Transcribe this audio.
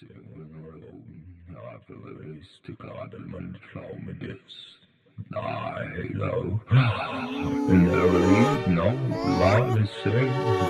After to Garden Clownides. I know. And there is no blood to save.